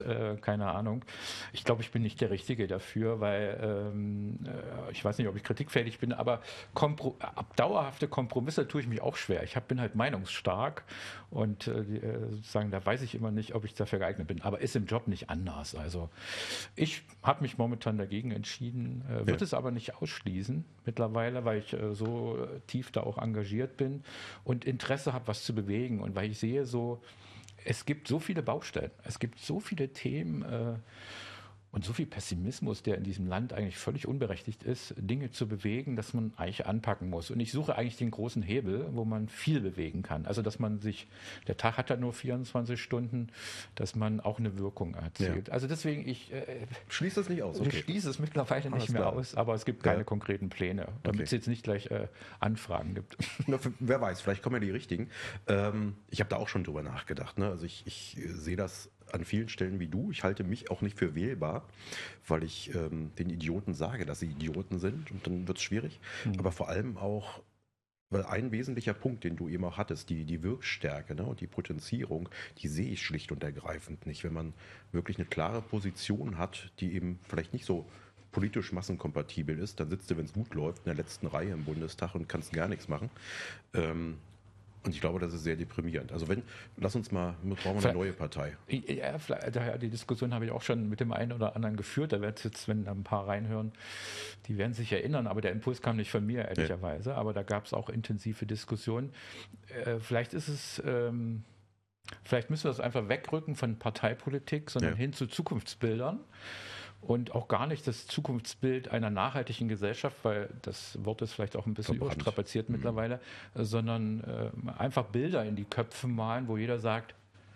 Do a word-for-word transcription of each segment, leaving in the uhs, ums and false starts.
äh, keine Ahnung. Ich glaube, ich bin nicht der Richtige dafür, weil ähm, äh, ich weiß nicht, ob ich kritikfähig bin, aber kompro ab dauerhafte Kompromisse tue ich mich auch schwer. Ich hab, bin halt meinungsstark und äh, die, äh, sozusagen, da weiß ich immer nicht, ob ich dafür geeignet bin. Aber ist im Job nicht anders. Also ich habe mich momentan dagegen entschieden, äh, Ja. wird es aber nicht ausschließen mittlerweile, weil ich äh, so äh, tief da auch engagiert bin und Interesse habe, was zu bewegen und weil ich sehe so, es gibt so viele Baustellen, es gibt so viele Themen äh, und so viel Pessimismus, der in diesem Land eigentlich völlig unberechtigt ist, Dinge zu bewegen, dass man eigentlich anpacken muss. Und ich suche eigentlich den großen Hebel, wo man viel bewegen kann. Also dass man sich, der Tag hat ja nur vierundzwanzig Stunden, dass man auch eine Wirkung erzielt. Ja. Also deswegen, ich, äh, Schließt das nicht aus, ich okay. schließe es mittlerweile Alles nicht mehr klar. aus, aber es gibt Ja. keine konkreten Pläne, damit Okay. es jetzt nicht gleich äh, Anfragen gibt. Na, f- wer weiß, vielleicht kommen ja die richtigen. Ähm, ich habe da auch schon drüber nachgedacht. Ne? Also ich, ich äh, sehe das an vielen Stellen wie du. Ich halte mich auch nicht für wählbar, weil ich ähm, den Idioten sage, dass sie Idioten sind und dann wird es schwierig. Hm. Aber vor allem auch, weil ein wesentlicher Punkt, den du eben auch hattest, die, die Wirkstärke, ne, und die Potenzierung, die sehe ich schlicht und ergreifend nicht. Wenn man wirklich eine klare Position hat, die eben vielleicht nicht so politisch massenkompatibel ist, dann sitzt du, wenn es gut läuft, in der letzten Reihe im Bundestag und kannst gar nichts machen. Ähm, und ich glaube, das ist sehr deprimierend. Also wenn, lass uns mal, brauchen wir eine neue Partei. Ja, vielleicht- daher die Diskussion habe ich auch schon mit dem einen oder anderen geführt. Da wird jetzt, wenn da ein paar reinhören, die werden sich erinnern, aber der Impuls kam nicht von mir, ehrlicherweise. Aber da gab es auch intensive Diskussionen. Äh, vielleicht ist es, ähm, vielleicht müssen wir das einfach wegrücken von Parteipolitik, sondern Ja. hin zu Zukunftsbildern. Und auch gar nicht das Zukunftsbild einer nachhaltigen Gesellschaft, weil das Wort ist vielleicht auch ein bisschen Verbrannt. überstrapaziert Mhm. mittlerweile, äh, sondern äh, einfach Bilder in die Köpfe malen, wo jeder sagt,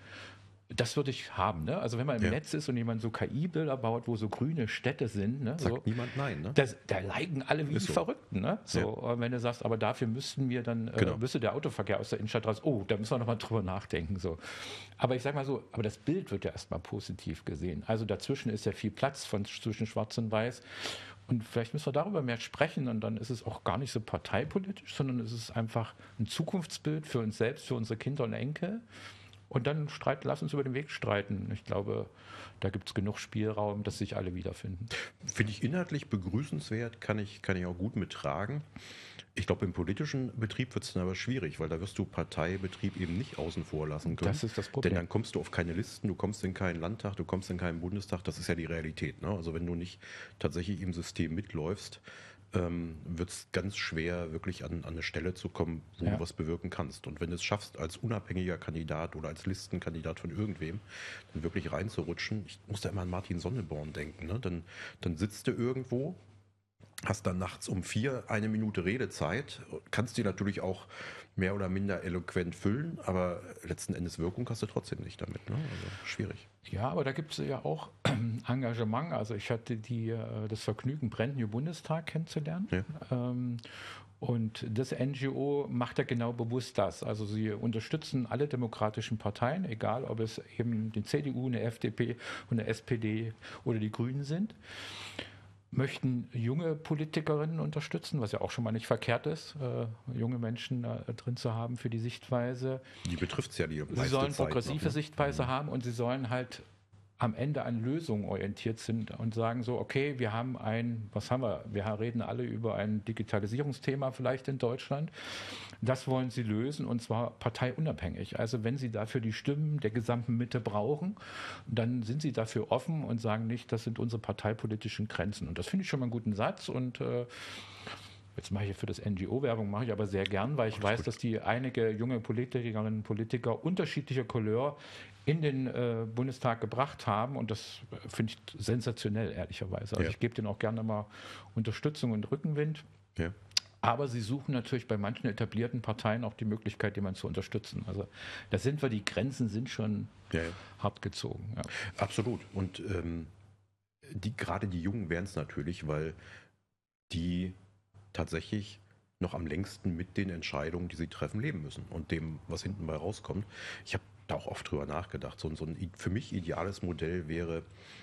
das würde ich haben. Ne? Also wenn man im Ja. Netz ist und jemand so K I-Bilder baut, wo so grüne Städte sind, ne? Sagt so, niemand nein, ne? das, da liken alle wie Ist die so. Verrückten. Ne? So, und wenn du sagst, aber dafür müssten wir dann, Genau. äh, müsste der Autoverkehr aus der Innenstadt raus, oh, da müssen wir nochmal drüber nachdenken. So. Aber ich sag mal so, aber das Bild wird ja erstmal positiv gesehen. Also dazwischen ist ja viel Platz von zwischen Schwarz und Weiß. Und vielleicht müssen wir darüber mehr sprechen und dann ist es auch gar nicht so parteipolitisch, sondern es ist einfach ein Zukunftsbild für uns selbst, für unsere Kinder und Enkel. Und dann streit, lass uns über den Weg streiten. Ich glaube, da gibt es genug Spielraum, dass sich alle wiederfinden. Finde ich inhaltlich begrüßenswert, kann ich, kann ich auch gut mittragen. Ich glaube, im politischen Betrieb wird es dann aber schwierig, weil da wirst du Parteibetrieb eben nicht außen vor lassen können. Das ist das Problem. Denn dann kommst du auf keine Listen, du kommst in keinen Landtag, du kommst in keinen Bundestag. Das ist ja die Realität. Ne? Also wenn du nicht tatsächlich im System mitläufst, ähm, wird es ganz schwer, wirklich an, an eine Stelle zu kommen, wo Ja. du was bewirken kannst. Und wenn du es schaffst, als unabhängiger Kandidat oder als Listenkandidat von irgendwem, dann wirklich reinzurutschen, ich muss da immer an Martin Sonneborn denken, ne? dann, dann sitzt du irgendwo, hast dann nachts um vier eine Minute Redezeit, kannst die natürlich auch mehr oder minder eloquent füllen, aber letzten Endes Wirkung hast du trotzdem nicht damit. Ne? Also schwierig. Ja, aber da gibt es ja auch Engagement. Also ich hatte die, äh, das Vergnügen, Brand New Bundestag kennenzulernen. Ja. Ähm, und das N G O macht ja genau bewusst das. Also sie unterstützen alle demokratischen Parteien, egal ob es eben die C D U, eine F D P, eine S P D oder die Grünen sind. Möchten junge Politikerinnen unterstützen, was ja auch schon mal nicht verkehrt ist, äh, junge Menschen da drin zu haben für die Sichtweise. Die betrifft es ja die Sie meiste sollen Zeit progressive noch, ne? Sichtweise haben und sie sollen halt am Ende an Lösungen orientiert sind und sagen so, okay, wir haben ein, was haben wir? Wir reden alle über ein Digitalisierungsthema vielleicht in Deutschland. Das wollen sie lösen und zwar parteiunabhängig. Also wenn sie dafür die Stimmen der gesamten Mitte brauchen, dann sind sie dafür offen und sagen nicht, das sind unsere parteipolitischen Grenzen. Und das finde ich schon mal einen guten Satz und äh, jetzt mache ich hier für das N G O Werbung, mache ich aber sehr gern, weil ich weiß, dass die einige junge Politikerinnen und Politiker unterschiedlicher Couleur in den äh, Bundestag gebracht haben und das äh, finde ich sensationell, ehrlicherweise. Also Ja. ich gebe denen auch gerne mal Unterstützung und Rückenwind. Ja. Aber sie suchen natürlich bei manchen etablierten Parteien auch die Möglichkeit, jemanden zu unterstützen. Also da sind wir, die Grenzen sind schon Ja, ja. hart gezogen. Ja. Absolut. Und ähm, die, gerade die Jungen wären es natürlich, weil die tatsächlich noch am längsten mit den Entscheidungen, die sie treffen, leben müssen und dem, was hinten bei rauskommt. Ich habe da auch oft drüber nachgedacht. So, so ein für mich ideales Modell wäre,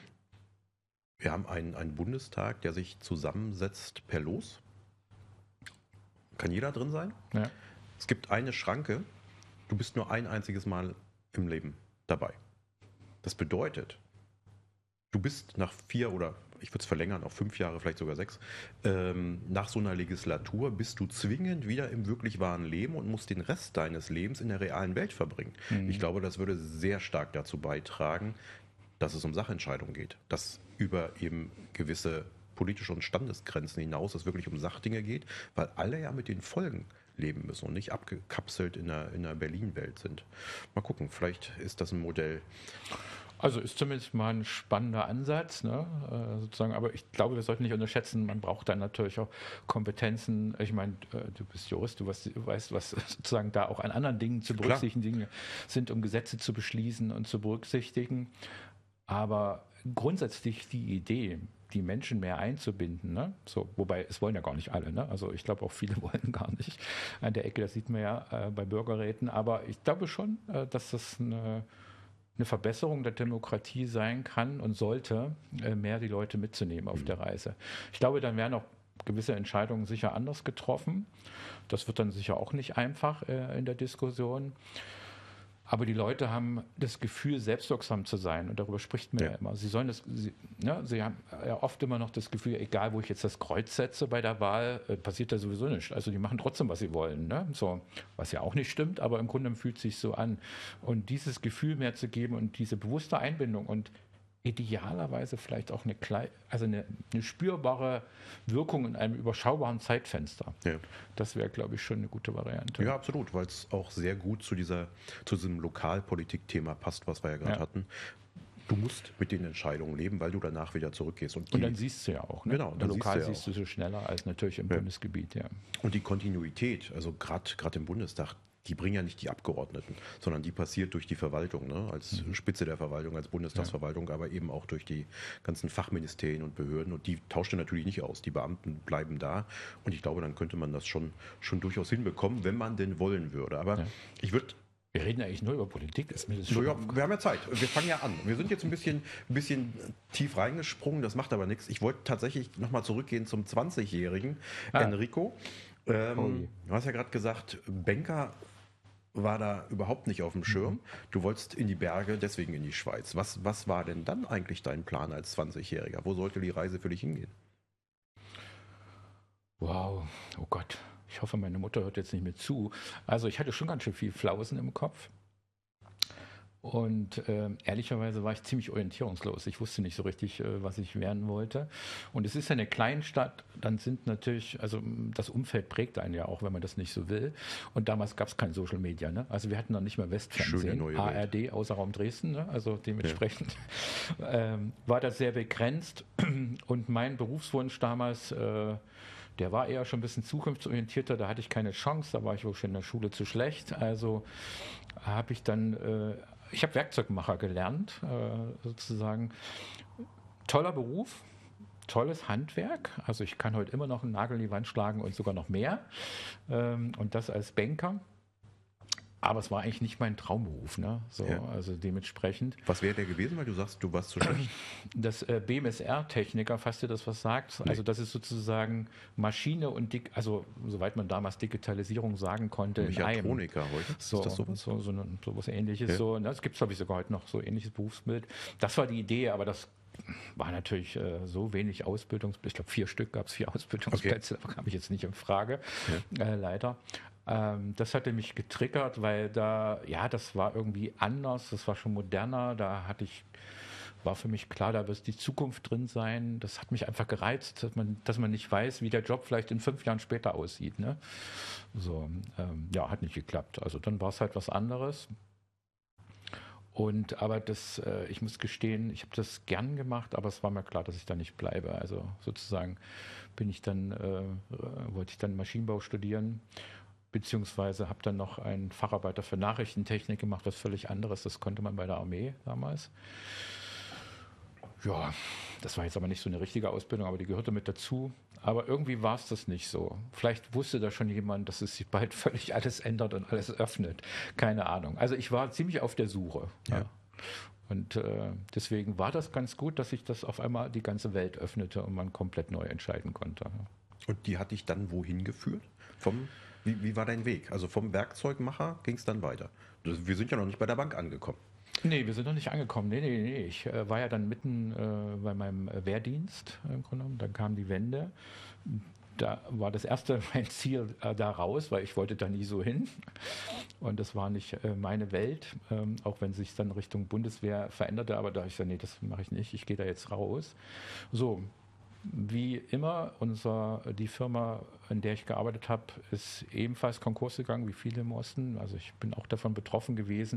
wir haben einen, einen Bundestag, der sich zusammensetzt per Los. Kann jeder drin sein? Ja. Es gibt eine Schranke, du bist nur ein einziges Mal im Leben dabei. Das bedeutet, du bist nach vier oder ich würde es verlängern auf fünf Jahre, vielleicht sogar sechs, ähm, nach so einer Legislatur bist du zwingend wieder im wirklich wahren Leben und musst den Rest deines Lebens in der realen Welt verbringen. Mhm. Ich glaube, das würde sehr stark dazu beitragen, dass es um Sachentscheidungen geht, dass über eben gewisse politische und Standesgrenzen hinaus es wirklich um Sachdinge geht, weil alle ja mit den Folgen leben müssen und nicht abgekapselt in der, in der Berlin-Welt sind. Mal gucken, vielleicht ist das ein Modell. Also ist zumindest mal ein spannender Ansatz, ne? äh, sozusagen. Aber ich glaube, wir sollten nicht unterschätzen, man braucht dann natürlich auch Kompetenzen. Ich meine, äh, du bist Jurist, du weißt, weißt, was sozusagen da auch an anderen Dingen zu berücksichtigen Dinge sind, um Gesetze zu beschließen und zu berücksichtigen. Aber grundsätzlich die Idee, die Menschen mehr einzubinden, ne? So, wobei es wollen ja gar nicht alle, ne? Also ich glaube auch viele wollen gar nicht an der Ecke, das sieht man ja äh, bei Bürgerräten, aber ich glaube schon, äh, dass das eine, eine Verbesserung der Demokratie sein kann und sollte, äh, mehr die Leute mitzunehmen auf mhm. der Reise. Ich glaube, dann werden auch gewisse Entscheidungen sicher anders getroffen. Das wird dann sicher auch nicht einfach äh, in der Diskussion. Aber die Leute haben das Gefühl, selbstwirksam zu sein. Und darüber spricht man ja, ja immer. Sie sollen das, sie, ne, sie haben ja oft immer noch das Gefühl, egal wo ich jetzt das Kreuz setze bei der Wahl, äh, passiert da sowieso nichts. Also die machen trotzdem, was sie wollen. Ne? So, was ja auch nicht stimmt, aber im Grunde fühlt es sich so an. Und dieses Gefühl mehr zu geben und diese bewusste Einbindung und idealerweise vielleicht auch eine, klei- also eine, eine spürbare Wirkung in einem überschaubaren Zeitfenster. Ja. Das wäre, glaube ich, schon eine gute Variante. Ja, absolut, weil es auch sehr gut zu dieser, zu diesem Lokalpolitik-Thema passt, was wir ja gerade ja. hatten. Du musst mit den Entscheidungen leben, weil du danach wieder zurückgehst. Und, die, und dann siehst du ja auch. Ne? Genau, dann lokal siehst du, ja siehst du so schneller als natürlich im ja. Bundesgebiet. Ja. Und die Kontinuität, also gerade im Bundestag, die bringen ja nicht die Abgeordneten, sondern die passiert durch die Verwaltung, ne? Als mhm. Spitze der Verwaltung, als Bundestagsverwaltung, ja. aber eben auch durch die ganzen Fachministerien und Behörden. Und die tauscht er natürlich nicht aus. Die Beamten bleiben da. Und ich glaube, dann könnte man das schon, schon durchaus hinbekommen, wenn man denn wollen würde. Aber ja. ich würde Wir reden eigentlich nur über Politik. Ist mir das schon ja, wir haben ja Zeit. Wir fangen ja an. Wir sind jetzt ein bisschen, ein bisschen tief reingesprungen. Das macht aber nichts. Ich wollte tatsächlich nochmal zurückgehen zum zwanzigjährigen ah. Enrico. Ähm, oh du hast ja gerade gesagt, Banker war da überhaupt nicht auf dem Schirm. Du wolltest in die Berge, deswegen in die Schweiz. Was, was war denn dann eigentlich dein Plan als zwanzigjähriger? Wo sollte die Reise für dich hingehen? Wow, oh Gott. Ich hoffe, meine Mutter hört jetzt nicht mehr zu. Also ich hatte schon ganz schön viel Flausen im Kopf. Und äh, ehrlicherweise war ich ziemlich orientierungslos. Ich wusste nicht so richtig, äh, was ich werden wollte. Und es ist ja eine Kleinstadt, dann sind natürlich, also das Umfeld prägt einen ja auch, wenn man das nicht so will. Und damals gab es kein Social Media, ne? Also wir hatten noch nicht mehr Westfernsehen, A R D, außer Raum Dresden, ne? Also dementsprechend ja. ähm, war das sehr begrenzt. Und mein Berufswunsch damals, äh, der war eher schon ein bisschen zukunftsorientierter, da hatte ich keine Chance, da war ich wohl schon in der Schule zu schlecht. Also habe ich dann, äh, ich habe Werkzeugmacher gelernt, äh, sozusagen. Toller Beruf, tolles Handwerk. Also ich kann heute immer noch einen Nagel in die Wand schlagen und sogar noch mehr. Ähm, und das als Banker. Aber es war eigentlich nicht mein Traumberuf, ne? So, ja. Also dementsprechend. Was wäre der gewesen, weil du sagst, du warst zu schlecht? Das äh, B M S R-Techniker, falls dir das was sagt. Nee. Also das ist sozusagen Maschine und Dik also soweit man damals Digitalisierung sagen konnte. Mechatroniker heute. So, ist das sowas? So, so, so, so was Ähnliches. Ja. So, ne? Das gibt es, glaube ich, sogar heute noch, so ähnliches Berufsbild. Das war die Idee, aber das war natürlich äh, so wenig Ausbildungsplätze. Ich glaube, vier Stück gab es, vier Ausbildungsplätze. Okay. Da kam ich jetzt nicht in Frage, ja. äh, leider. Ähm, das hatte mich getriggert, weil da, ja, das war irgendwie anders, das war schon moderner, da hatte ich, war für mich klar, da wird die Zukunft drin sein. Das hat mich einfach gereizt, dass man, dass man nicht weiß, wie der Job vielleicht in fünf Jahren später aussieht. Ne? So, ähm, ja, hat nicht geklappt. Also dann war es halt was anderes. Und aber das, äh, ich muss gestehen, ich habe das gern gemacht, aber es war mir klar, dass ich da nicht bleibe. Also sozusagen bin ich dann, äh, wollte ich dann Maschinenbau studieren. Beziehungsweise habe dann noch einen Facharbeiter für Nachrichtentechnik gemacht, was völlig anderes. Das konnte man bei der Armee damals. Ja, das war jetzt aber nicht so eine richtige Ausbildung, aber die gehörte mit dazu. Aber irgendwie war es das nicht so. Vielleicht wusste da schon jemand, dass es sich bald völlig alles ändert und alles öffnet. Keine Ahnung. Also ich war ziemlich auf der Suche. Ja. Ja. Und äh, deswegen war das ganz gut, dass sich das auf einmal die ganze Welt öffnete und man komplett neu entscheiden konnte. Und die hat dich dann wohin geführt? Vom Wie, wie war dein Weg? Also vom Werkzeugmacher ging es dann weiter. Wir sind ja noch nicht bei der Bank angekommen. Nee, wir sind noch nicht angekommen. Nee, nee, nee. Ich äh, war ja dann mitten äh, bei meinem äh, Wehrdienst äh, im Grunde genommen. Dann kam die Wende. Da war das erste mein Ziel äh, da raus, weil ich wollte da nie so hin. Und das war nicht äh, meine Welt, ähm, auch wenn sich dann Richtung Bundeswehr veränderte. Aber da habe ich gesagt, nee, das mache ich nicht. Ich gehe da jetzt raus. So, wie immer, unser, die Firma, in der ich gearbeitet habe, ist ebenfalls Konkurs gegangen, wie viele im Osten. Also ich bin auch davon betroffen gewesen.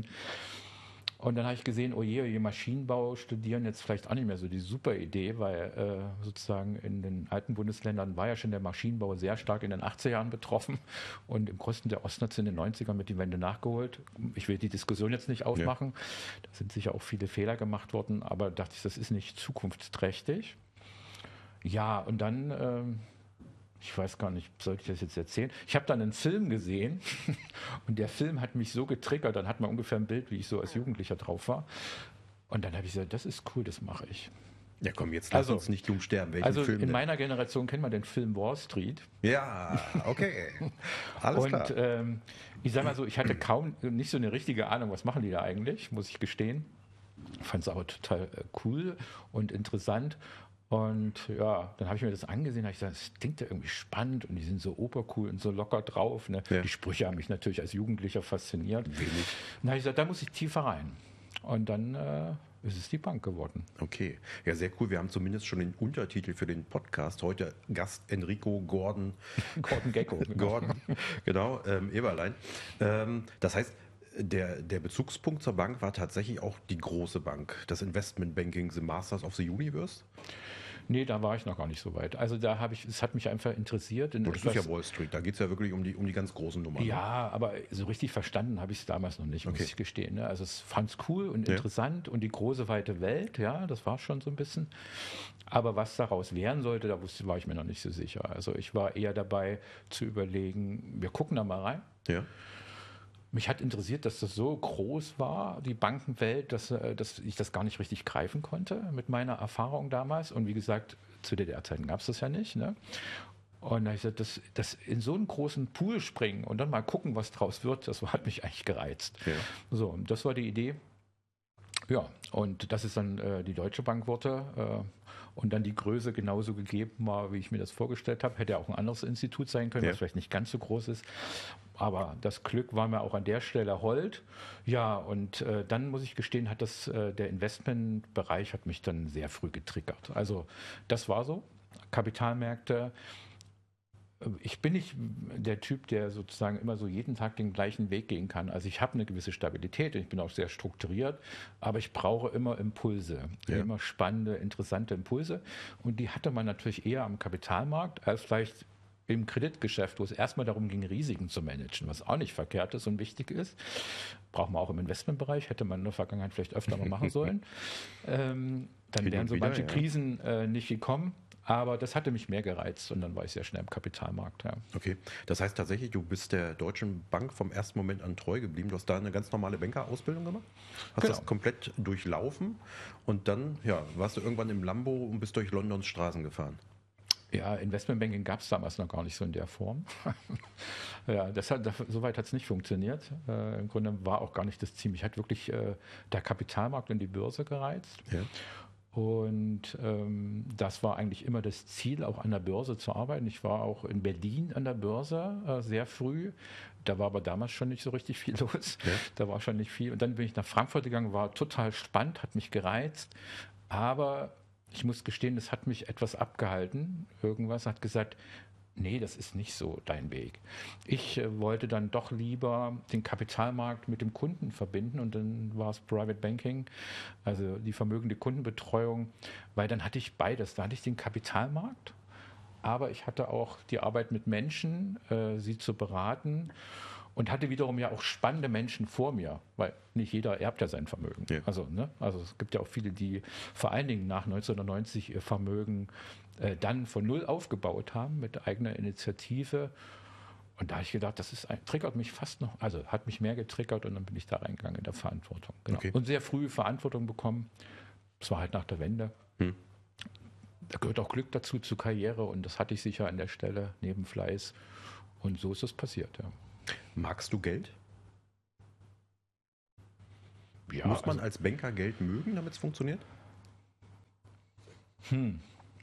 Und dann habe ich gesehen, oh je, oh je, Maschinenbau studieren jetzt vielleicht auch nicht mehr so die super Idee, weil äh, sozusagen in den alten Bundesländern war ja schon der Maschinenbau sehr stark in den achtziger Jahren betroffen und im größten der Osten hat es in den neunzigern mit die Wende nachgeholt. Ich will die Diskussion jetzt nicht aufmachen, ja. Da sind sicher auch viele Fehler gemacht worden, aber dachte ich, das ist nicht zukunftsträchtig. Ja, und dann... Ähm, ich weiß gar nicht, sollte ich das jetzt erzählen? Ich habe dann einen Film gesehen und der Film hat mich so getriggert, dann hat man ungefähr ein Bild, wie ich so als Jugendlicher drauf war. Und dann habe ich gesagt, das ist cool, das mache ich. Ja komm, jetzt lass also, uns nicht dumm sterben. Welchen also Film in denn? meiner Generation kennt man den Film Wall Street. Ja, okay. Alles und, klar. Und ähm, ich sage mal so, ich hatte kaum, nicht so eine richtige Ahnung, was machen die da eigentlich, muss ich gestehen. Fand es aber total äh, cool und interessant. Und ja, dann habe ich mir das angesehen, habe ich gesagt, das klingt ja irgendwie spannend und die sind so obercool und so locker drauf. Ne? Ja. Die Sprüche haben mich natürlich als Jugendlicher fasziniert. Wenig. Dann habe ich gesagt, da muss ich tiefer rein. Und dann äh, ist es die Bank geworden. Okay, ja, sehr cool. Wir haben zumindest schon den Untertitel für den Podcast. Heute Gast Enrico Gordon. Gordon Gecko. Genau. Gordon, genau, ähm, Eberlein. Ähm, das heißt, Der, der Bezugspunkt zur Bank war tatsächlich auch die große Bank, das Investmentbanking, The Masters of the Universe? Nee, da war ich noch gar nicht so weit. Also da habe ich, es hat mich einfach interessiert. In oh, das etwas, ist ja Wall Street, da geht es ja wirklich um die, um die ganz großen Nummern. Ja, ne? Aber so richtig verstanden habe ich es damals noch nicht, muss okay. ich gestehen. Ne? Also es fand es cool und ja. interessant und die große weite Welt, ja, das war schon so ein bisschen. Aber was daraus werden sollte, da wusste, war ich mir noch nicht so sicher. Also ich war eher dabei zu überlegen, wir gucken da mal rein. Ja. Mich hat interessiert, dass das so groß war, die Bankenwelt, dass, dass ich das gar nicht richtig greifen konnte mit meiner Erfahrung damals. Und wie gesagt, zu D D R-Zeiten gab es das ja nicht. Ne? Und da habe ich gesagt, das, das in so einen großen Pool springen und dann mal gucken, was draus wird, das hat mich eigentlich gereizt. Ja. So, und das war die Idee. Ja, und das ist dann äh, die Deutsche Bank wurde äh, und dann die Größe genauso gegeben war, wie ich mir das vorgestellt habe. Hätte ja auch ein anderes Institut sein können, ja. was vielleicht nicht ganz so groß ist. Aber das Glück war mir auch an der Stelle hold. Ja, und äh, dann muss ich gestehen, hat das äh, der Investmentbereich hat mich dann sehr früh getriggert. Also das war so. Kapitalmärkte. Ich bin nicht der Typ, der sozusagen immer so jeden Tag den gleichen Weg gehen kann. Also ich habe eine gewisse Stabilität, ich bin auch sehr strukturiert, aber ich brauche immer Impulse, ja. immer spannende, interessante Impulse. Und die hatte man natürlich eher am Kapitalmarkt als vielleicht im Kreditgeschäft, wo es erstmal darum ging, Risiken zu managen, was auch nicht verkehrt ist und wichtig ist. Braucht man auch im Investmentbereich, hätte man in der Vergangenheit vielleicht öfter mal machen sollen. ähm, dann wären so wieder, manche ja. Krisen äh, nicht gekommen. Aber das hatte mich mehr gereizt und dann war ich sehr schnell im Kapitalmarkt. Ja. Okay, das heißt tatsächlich, du bist der Deutschen Bank vom ersten Moment an treu geblieben. Du hast da eine ganz normale Bankerausbildung gemacht, hast genau. das komplett durchlaufen und dann ja, warst du irgendwann im Lambo und bist durch Londons Straßen gefahren. Ja, Investmentbanking gab es damals noch gar nicht so in der Form. ja, das hat, soweit hat es nicht funktioniert. Äh, Im Grunde war auch gar nicht das Ziel. Mich hat wirklich äh, der Kapitalmarkt und die Börse gereizt. Ja. Und ähm, das war eigentlich immer das Ziel, auch an der Börse zu arbeiten. Ich war auch in Berlin an der Börse äh, sehr früh. Da war aber damals schon nicht so richtig viel los. Ja. Da war schon nicht viel. Und dann bin ich nach Frankfurt gegangen, war total spannend, hat mich gereizt. Aber ich muss gestehen, es hat mich etwas abgehalten. Irgendwas hat gesagt, nee, das ist nicht so dein Weg. Ich äh, wollte dann doch lieber den Kapitalmarkt mit dem Kunden verbinden und dann war es Private Banking, also die vermögende Kundenbetreuung, weil dann hatte ich beides. Da hatte ich den Kapitalmarkt, aber ich hatte auch die Arbeit mit Menschen, äh, sie zu beraten und hatte wiederum ja auch spannende Menschen vor mir, weil nicht jeder erbt ja sein Vermögen. Ja. Also, ne? Also es gibt ja auch viele, die vor allen Dingen nach neunzehnhundertneunzig ihr Vermögen äh, dann von null aufgebaut haben mit eigener Initiative. Und da habe ich gedacht, das ist ein, triggert mich fast noch, also hat mich mehr getriggert und dann bin ich da reingegangen in der Verantwortung. Genau. Okay. Und sehr früh Verantwortung bekommen. Das war halt nach der Wende. Hm. Da gehört auch Glück dazu, zur Karriere und das hatte ich sicher an der Stelle neben Fleiß. Und so ist es passiert, ja. Magst du Geld? Ja, Muss man also, als Banker Geld mögen, damit es funktioniert? hm,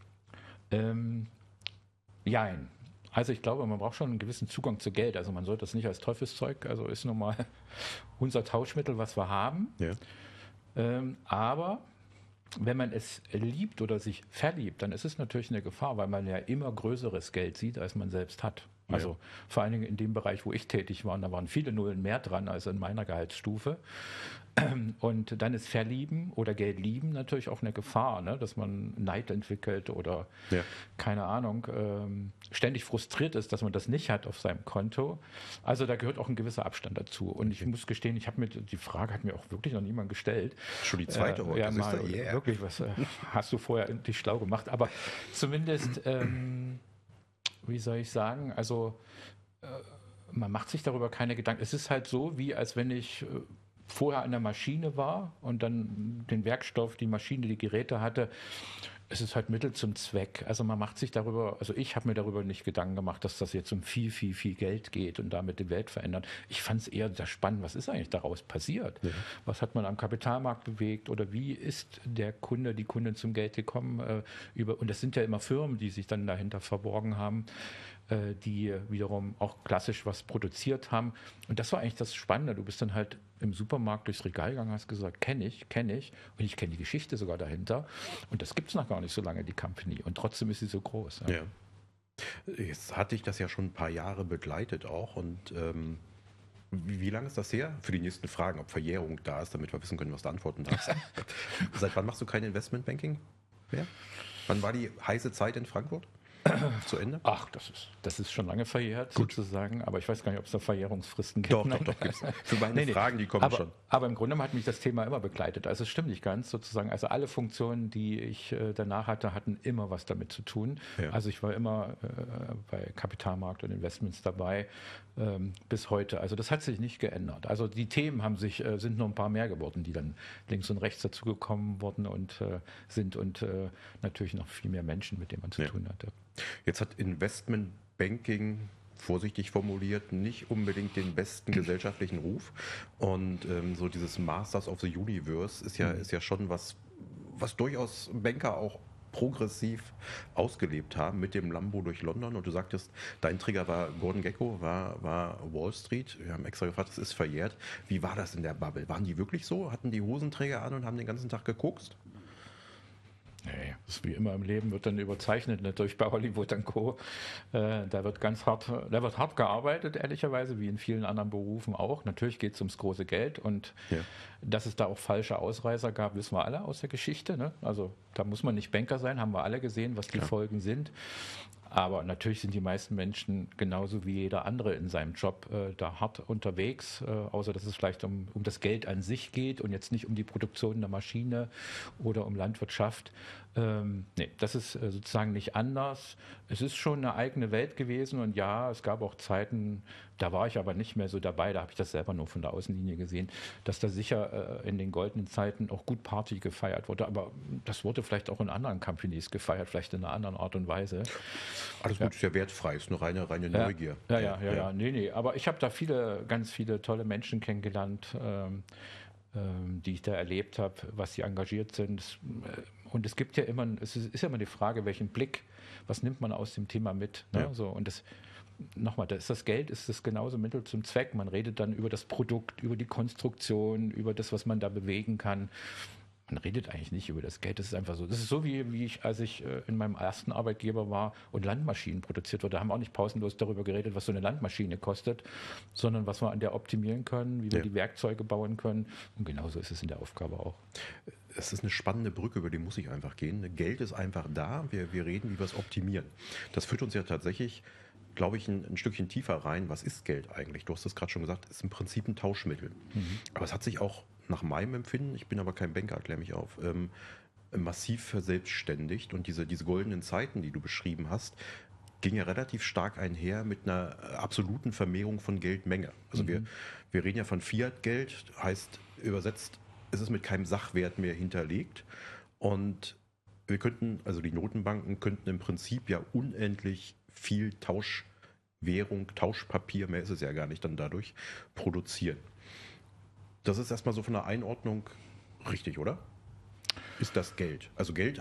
ähm, jein. Also ich glaube, man braucht schon einen gewissen Zugang zu Geld. Also man sollte das nicht als Teufelszeug, also ist nun mal unser Tauschmittel, was wir haben. Ja. Ähm, aber wenn man es liebt oder sich verliebt, dann ist es natürlich eine Gefahr, weil man ja immer größeres Geld sieht, als man selbst hat. Also Ja. vor allen Dingen in dem Bereich, wo ich tätig war, und da waren viele Nullen mehr dran als in meiner Gehaltsstufe. Und dann ist Verlieben oder Geld lieben natürlich auch eine Gefahr, ne? Dass man Neid entwickelt oder Ja. keine Ahnung, ähm, ständig frustriert ist, dass man das nicht hat auf seinem Konto. Also da gehört auch ein gewisser Abstand dazu. Und ich muss gestehen, ich habe mir die Frage hat mir auch wirklich noch niemand gestellt. Schon die zweite Äh, heute. ja, siehst du? mal, Yeah. wirklich, was äh, hast du vorher dich schlau gemacht? Aber zumindest, ähm, wie soll ich sagen, also äh, man macht sich darüber keine Gedanken. Es ist halt so, wie als wenn ich äh, vorher an der Maschine war und dann den Werkstoff, die Maschine, die Geräte hatte. Es ist halt Mittel zum Zweck. Also man macht sich darüber, also ich habe mir darüber nicht Gedanken gemacht, dass das jetzt um viel, viel, viel Geld geht und damit die Welt verändert. Ich fand es eher sehr spannend, was ist eigentlich daraus passiert? Ja. Was hat man am Kapitalmarkt bewegt oder wie ist der Kunde, die Kundin zum Geld gekommen? Äh, über, und das sind ja immer Firmen, die sich dann dahinter verborgen haben, äh, die wiederum auch klassisch was produziert haben. Und das war eigentlich das Spannende. Du bist dann halt im Supermarkt durchs Regal gegangen, hast gesagt, kenne ich, kenne ich. Und ich kenne die Geschichte sogar dahinter. Und das gibt es noch gar nicht so lange, die Company. Und trotzdem ist sie so groß. Ja. Ja. Jetzt hatte ich das ja schon ein paar Jahre begleitet auch. Und ähm, wie, wie lange ist das her? Für die nächsten Fragen, ob Verjährung da ist, damit wir wissen können, was du antworten darfst. Seit wann machst du kein Investmentbanking mehr? Wann war die heiße Zeit in Frankfurt? Zu Ende? Ach, das ist, das ist schon lange verjährt, Gut. sozusagen. Aber ich weiß gar nicht, ob es da Verjährungsfristen gibt. Doch, Nein. doch, doch. Gibt's. Für meine Nee, nee. Fragen, die kommen aber, schon. aber im Grunde hat mich das Thema immer begleitet. Also es stimmt nicht ganz, sozusagen. Also alle Funktionen, die ich äh, danach hatte, hatten immer was damit zu tun. Ja. Also ich war immer äh, bei Kapitalmarkt und Investments dabei, ähm, bis heute. Also das hat sich nicht geändert. Also die Themen haben sich, äh, sind nur ein paar mehr geworden, die dann links und rechts dazugekommen wurden und äh, sind und äh, natürlich noch viel mehr Menschen, mit denen man zu Ja. tun hatte. Jetzt hat Investmentbanking, vorsichtig formuliert, nicht unbedingt den besten gesellschaftlichen Ruf. Und ähm, so dieses Masters of the Universe ist ja, Mhm. ist ja schon was, was durchaus Banker auch progressiv ausgelebt haben mit dem Lambo durch London. Und du sagtest, dein Trigger war Gordon Gekko, war, war Wall Street. Wir haben extra gefragt, das ist verjährt. Wie war das in der Bubble? Waren die wirklich so? Hatten die Hosenträger an und haben den ganzen Tag gekokst? Nee, das ist wie immer im Leben, wird dann überzeichnet, natürlich bei Hollywood und Co. Äh, da wird ganz hart, da wird hart gearbeitet, ehrlicherweise, wie in vielen anderen Berufen auch. Natürlich geht es ums große Geld und Ja. dass es da auch falsche Ausreißer gab, wissen wir alle aus der Geschichte. Ne? Also da muss man nicht Banker sein, haben wir alle gesehen, was die Klar. Folgen sind. Aber natürlich sind die meisten Menschen genauso wie jeder andere in seinem Job äh, da hart unterwegs, äh, außer dass es vielleicht um, um das Geld an sich geht und jetzt nicht um die Produktion der Maschine oder um Landwirtschaft. Ähm, nee, das ist äh, sozusagen nicht anders. Es ist schon eine eigene Welt gewesen und ja, es gab auch Zeiten, da war ich aber nicht mehr so dabei, da habe ich das selber nur von der Außenlinie gesehen, dass da sicher äh, in den goldenen Zeiten auch gut Party gefeiert wurde, aber das wurde vielleicht auch in anderen Companies gefeiert, vielleicht in einer anderen Art und Weise. Alles gut, ist ja wertfrei, ist nur reine, reine Ja. Neugier. Ja, ja, ja, ja, nee, nee, aber ich habe da viele, ganz viele tolle Menschen kennengelernt, ähm, ähm, die ich da erlebt habe, was sie engagiert sind. Es, äh, Und es gibt ja immer, es ist, ist ja immer die Frage, welchen Blick, was nimmt man aus dem Thema mit? Ne? Ja. So, und das, nochmal, da ist das Geld, ist das genauso Mittel zum Zweck. Man redet dann über das Produkt, über die Konstruktion, über das, was man da bewegen kann. Man redet eigentlich nicht über das Geld, das ist einfach so. Das ist so, wie, wie ich, als ich äh, in meinem ersten Arbeitgeber war und Landmaschinen produziert wurde. Da haben wir auch nicht pausenlos darüber geredet, was so eine Landmaschine kostet, sondern was wir an der optimieren können, wie wir Ja. die Werkzeuge bauen können. Und genauso ist es in der Aufgabe auch. Es ist eine spannende Brücke, über die muss ich einfach gehen. Geld ist einfach da, wir, wir reden, wie wir es optimieren. Das führt uns ja tatsächlich, glaube ich, ein, ein Stückchen tiefer rein. Was ist Geld eigentlich? Du hast es gerade schon gesagt, es ist im Prinzip ein Tauschmittel. Mhm. Aber es hat sich auch nach meinem Empfinden, ich bin aber kein Banker, erklär mich auf, ähm, massiv verselbstständigt. Und diese, diese goldenen Zeiten, die du beschrieben hast, ging ja relativ stark einher mit einer absoluten Vermehrung von Geldmenge. Also Mhm. wir, wir reden ja von Fiat-Geld, heißt übersetzt, es ist mit keinem Sachwert mehr hinterlegt. Und wir könnten, also die Notenbanken könnten im Prinzip ja unendlich viel Tauschwährung, Tauschpapier, mehr ist es ja gar nicht dann dadurch, produzieren. Das ist erstmal so von der Einordnung richtig, oder? Ist das Geld? Also Geld